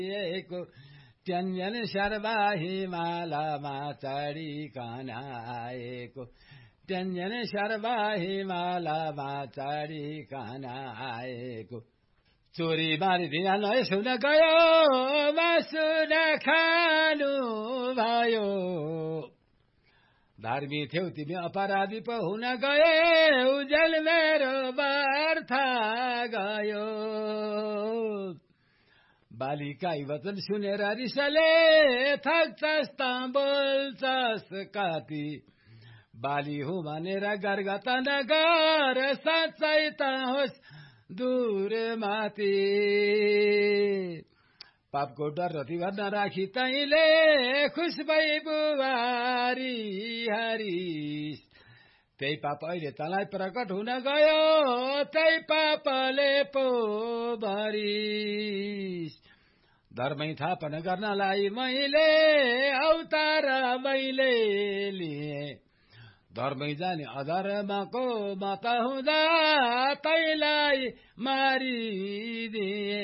आएको ट्यान्जन सर्वा हिमालमा चढिकन आएको ट्यान्जन सर्वा हिमालमा चढिकन आएको चोरी मारिदिन सुन गयो मासु नखानु भयो धर्मी थियौ तिमी अपराधी पो हुन गए उजेल मेरो व्यर्थ गयो बालिकाई वचन सुनेर रिसले थक्छस् त बोल्छस् कति बाली हो भनेर गर्गत नगर साँच्चै त होस् दूर माथि पापको डर रति गर्न राखी तैले खुस भई बुहारी हरिस त्यही पाप अहिले तँलाई प्रकट हुन गयो त्यही पापले पो भरिस धर्मै थापन गर्नलाई मैले अवतार मैले लिए धर्मै जाने अधर्मको मत हुँदा तैलाई मारिदिए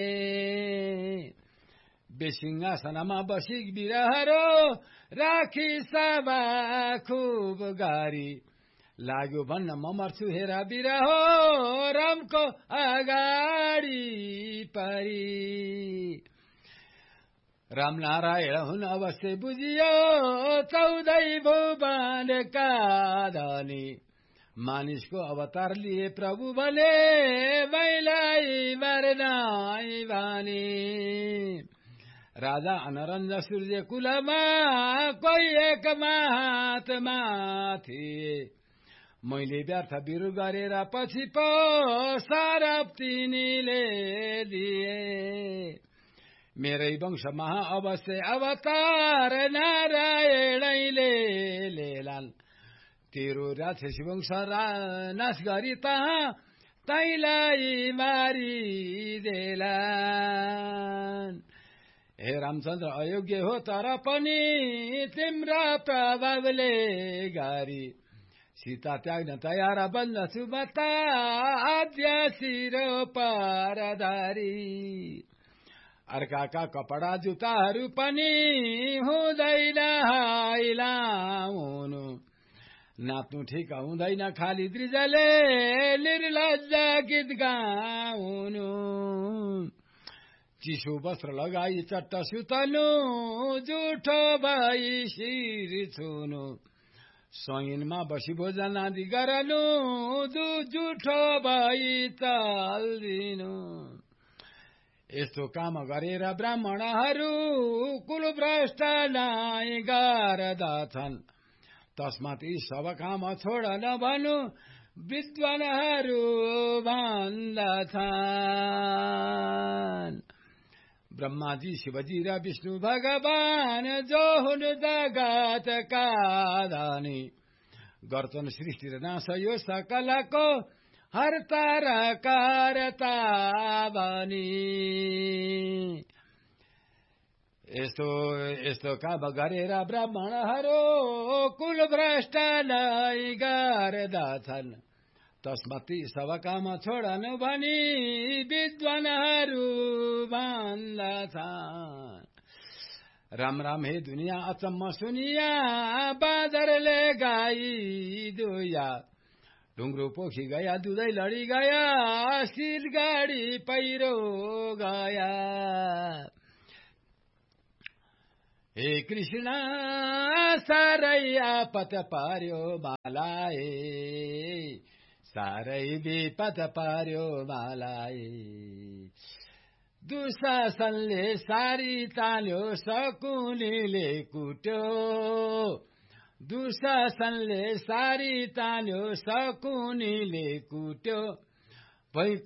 बेसिंहासनमा बसी बिरहरो राखी सभा खुब गारी लाग्यो भन्न म मर्छु हेर बिरहो रामको अगाडि परी राम नारायण हुन अवश्य बुझियो 14 भुवनका धनी मानिसको अवतार लिए प्रभु भने मैलाई मर्नाई भने राजा अनरञ्ज सूर्य कुलमा कोही एक महात्मा थिए मैले व्यर्थ बिरु गरेर पछि पो सरप तिनीले दिए मेरै वंश महा अवश्य अवतार नारायणैले लेलान् तेरो राक्षसी वंश नाश गरी तैलाई मारिदेलान् हे रामचन्द्र अयोग्य हो तर पनि तिम्रा प्रभावले गरी सीता त्याग्न तयार बन्दछु म त आद्य शिरो परधारी अर्काका कपडा जुत्ताहरू पनि हुँदैन हाइलाउनु नाच्नु ठिक हुँदैन खाली द्रिजले निर्लज्ज गीत गाउनु चिसो वस्त्र लगाई चट्ट सुतनु जुठो भई शिर छुनु सैनमा बसी भोजन आदि गरनु जुठो भई चल्दिनु यस्तो काम गरेर ब्राह्मणहरू कुलभ्रष्ट नै गर्दछन् तस्मात् यी सब काम छोड नभनु विद्वानहरू भन्दछन् ब्रह्माजी शिवजी र विष्णु भगवान जो हुन् जगतका धनी गर्छन् सृष्टि र नाश यो सकलको हर्ता र कर्ता भनी यस्तो काम गरेर ब्राह्मणहरू कुलभ्रष्ट नै गर्दछन् तस्मात् सब काम छोडनु भनी विद्वानहरू भन्दछन् राम राम हे दुनिया अचम्म सुनिया बाँदरले गाई दुया ढुङ्ग्रो पोखी गया दुधै लडी गया सिलगढी पहिरो गया हे कृष्ण सारै आपत पार्यो मलाई सारै विपद पार्यो मलाई दुशासनले सारी ताल्यो शकुनीले कुट्यो दुशासनले सारी ताल्यो शकुनीले कुट्यो भई